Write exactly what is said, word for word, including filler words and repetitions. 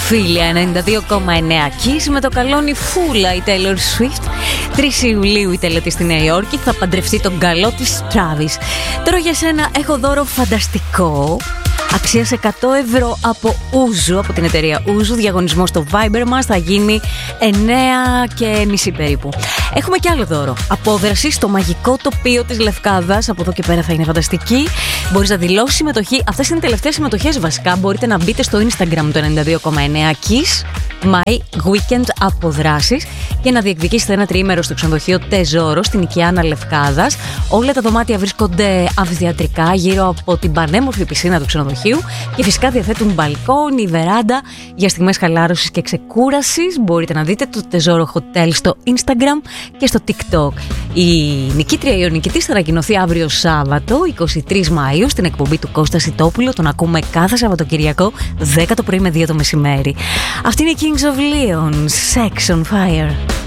φίλια, ενενήντα δύο κόμμα εννέα Kiss με το καλόνι φούλα η Taylor Swift. τρεις Ιουλίου η τελετή στη Νέα Υόρκη, θα παντρευτεί τον καλό της Travis. Τώρα για σένα έχω δώρο φανταστικό αξίας εκατό ευρώ από Ούζου, από την εταιρεία Ούζου. Διαγωνισμό στο Viber μας θα γίνει εννέα και μισή περίπου. Έχουμε και άλλο δώρο. Απόδραση στο μαγικό τοπίο της Λευκάδας. Από εδώ και πέρα θα είναι φανταστική. Μπορείς να δηλώσεις συμμετοχή. Αυτές είναι οι τελευταίες συμμετοχές βασικά. Μπορείτε να μπείτε στο Instagram του ενενήντα δύο κόμμα εννέα Kiss My Weekend Αποδράσεις και να διεκδικήσετε ένα τριήμερο στο ξενοδοχείο Τεζόρο στην Οικιάνα Λευκάδας. Όλα τα δωμάτια βρίσκονται αμφιθεατρικά γύρω από την πανέμορφη πισίνα του ξενοδοχείου και φυσικά διαθέτουν μπαλκόνι, βεράντα για στιγμές χαλάρωσης και ξεκούρασης. Μπορείτε να δείτε το Τεζόρο Hotel στο Instagram και στο TikTok. Η νικήτρια ή ο νικητής θα ανακοινωθεί αύριο Σάββατο, εικοστή τρίτη Μαΐου, στην εκπομπή του Κώστα Σιτόπουλου. Τον ακούμε κάθε Σαββατοκυριακό, δέκα το πρωί με δύο το μεσημέρι. Αυτή είναι η Kings of Leon, Sex on Fire.